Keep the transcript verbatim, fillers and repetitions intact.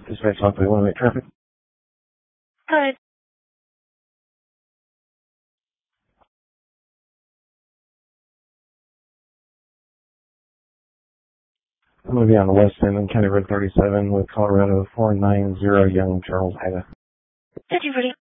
Dispatch off the one-way traffic. Good. I'm going to be on the west end on County Road thirty-seven with Colorado four nine zero Young Charles Haga. Did you ready?